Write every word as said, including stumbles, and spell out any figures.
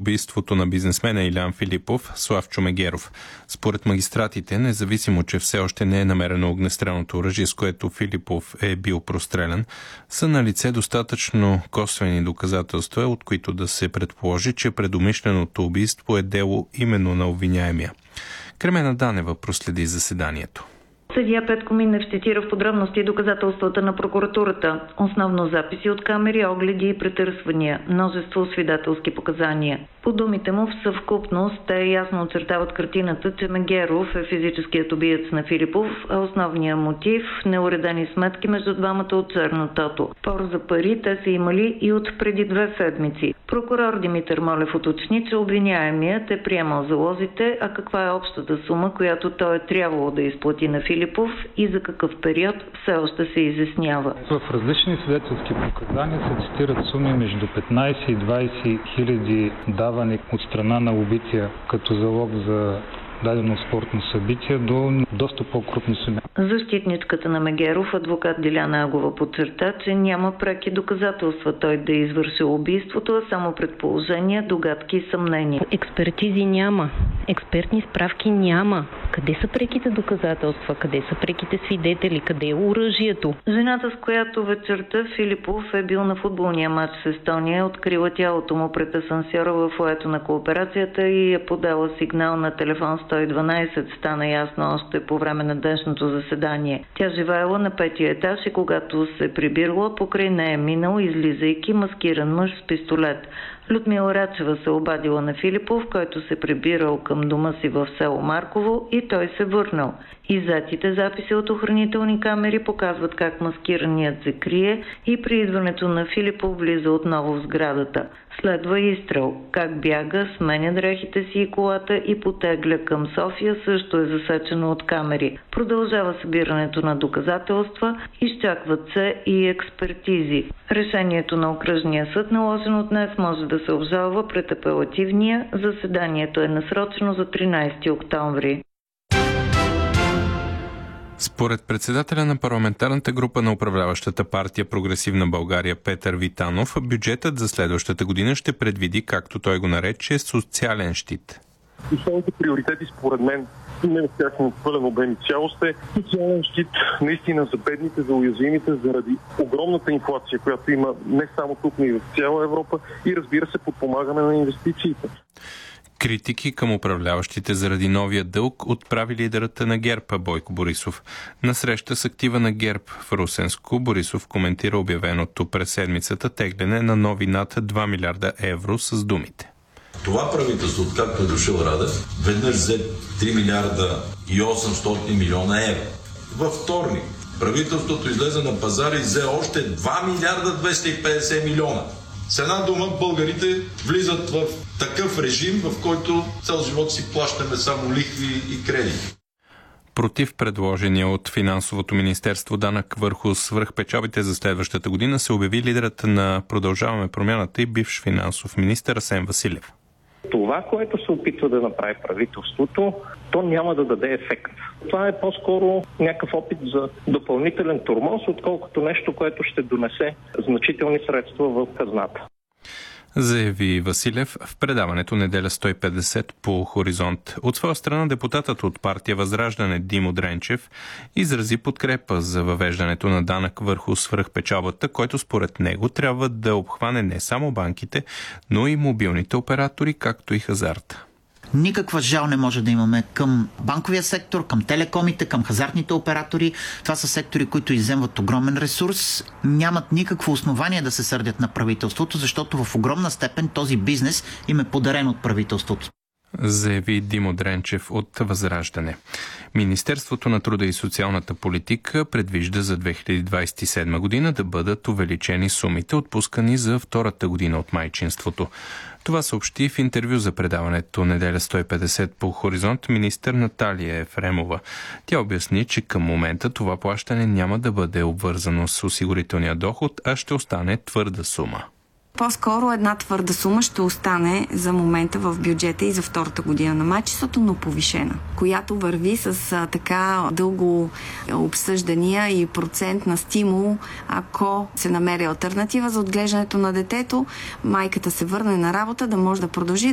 убийството на бизнесмена Илян Филипов, Славчо Мегеров. Според магистратите, независимо, че все още не е намерено огнестрелното оръжие, с което Филипов е бил прострелян, са налице достатъчно косвени доказателства, от които да се предположи, че предумишленото убийство е дело именно на обвиняемия. Кремена Данева проследи заседанието. Съдия Петко Минев цитира в подробности доказателствата на прокуратурата. Основно записи от камери, огледи и претърсвания, множество свидетелски показания. По думите му в съвкупност те ясно очертават картината, че Мегеров е физическият убиец на Филипов, а основният мотив – неуредени сметки между двамата от чернотото. Спор за пари те са имали и от преди две седмици. Прокурор Димитър Молев уточни, че обвиняемият е приемал залозите, а каква е общата сума, която той е трябвало да изплати на Филипов и за какъв период все още се изяснява. В различни свидетелски показания се цитират суми между петнайсет и двайсет хиляди давани от страна на убития като залог за дадено спортно събитие до доста по-крупни суми. Защитничката на Мегеров, адвокат Диляна Агова, подчерта, че няма преки доказателства той да е извършил убийството, а само предположения, догадки и съмнения. Експертизи няма, експертни справки няма. Къде са преките доказателства? Къде са преките свидетели? Къде е оръжието? Жената, с която вечерта Филипов е бил на футболния матч с Естония, е открила тялото му пред асансьора в фоайето на кооперацията и е подала сигнал на телефон сто и дванайсет. Стана ясно още по време на днешното заседание. Тя живеела на петия етаж и когато се прибирала, покрай нея е минал, излизайки маскиран мъж с пистолет. Людмила Рачева се обадила на Филипов, който се прибирал към дома си в село Марково и той се върнал. Иззетите записи от охранителни камери показват как маскираният се крие и при идването на Филипов влиза отново в сградата. Следва изстрел. Как бяга, сменя дрехите си и колата и потегля към София също е засечено от камери. Продължава събирането на доказателства, изчакват се и експертизи. Решението на окръжния съд, наложено днес, може да се обжалва пред апелативния. Заседанието е насрочено за тринайсети октомври. Според председателя на парламентарната група на управляващата партия Прогресивна България Петър Витанов, бюджетът за следващата година ще предвиди, както той го нарече, социален щит. Основните приоритети според мен не в тяхно пълен обем и цялост е социален щит наистина за бедните, за уязвимите, заради огромната инфлация, която има не само тук, но и в цяла Европа и разбира се подпомагане на инвестициите. Критики към управляващите заради новия дълг отправи лидерът на ГЕРБ Бойко Борисов. На среща с актива на ГЕРБ в Русенско Борисов коментира обявеното през седмицата тегляне на нови над два милиарда евро с думите. Това правителство, откакто е дошъл Радев, веднъж взе три милиарда и осемстотин милиона евро. Във вторник правителството излезе на пазара и взе още два милиарда двеста и петдесет милиона. С една дума, българите влизат в такъв режим, в който цял живот си плащаме само лихви и кредити. Против предложения от Финансовото министерство данък върху свръхпечалбите за следващата година се обяви лидерът на Продължаваме промяната и бивш финансов министър Асен Василев. Това, което се опитва да направи правителството, то няма да даде ефект. Това е по-скоро някакъв опит за допълнителен тормоз, отколкото нещо, което ще донесе значителни средства в хазната. Заяви Василев в предаването Неделя сто и петдесет по Хоризонт. От своя страна депутатът от партия Възраждане Димо Дренчев изрази подкрепа за въвеждането на данък върху свръхпечалбата, който според него трябва да обхване не само банките, но и мобилните оператори, както и хазарта. Никаква жал не може да имаме към банковия сектор, към телекомите, към хазартните оператори. Това са сектори, които изземват огромен ресурс. Нямат никакво основание да се сърдят на правителството, защото в огромна степен този бизнес им е подарен от правителството. Заяви Димо Дренчев от Възраждане. Министерството на труда и социалната политика предвижда за две хиляди двадесет и седма година да бъдат увеличени сумите, отпускани за втората година от майчинството. Това съобщи в интервю за предаването Неделя сто и петдесет по Хоризонт министър Наталия Ефремова. Тя обясни, че към момента това плащане няма да бъде обвързано с осигурителния доход, а ще остане твърда сума. По-скоро една твърда сума ще остане за момента в бюджета и за втората година на майчинството, но повишена, която върви с а, така дълго обсъждания и процент на стимул, ако се намери алтернатива за отглеждането на детето, майката се върне на работа, да може да продължи